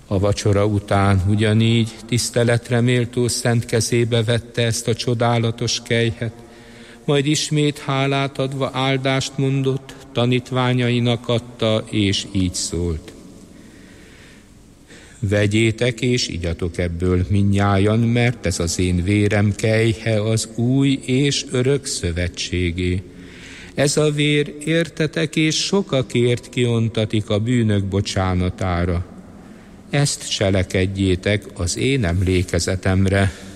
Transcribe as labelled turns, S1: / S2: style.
S1: A vacsora után ugyanígy tiszteletre méltó szent kezébe vette ezt a csodálatos kelyhet, majd ismét hálát adva áldást mondott, tanítványainak adta, és így szólt: vegyétek és igyatok ebből mindnyájan, mert ez az én vérem kelyhe az új és örök szövetségé. Ez a vér értetek és sokakért kiontatik a bűnök bocsánatára. Ezt cselekedjétek az én emlékezetemre.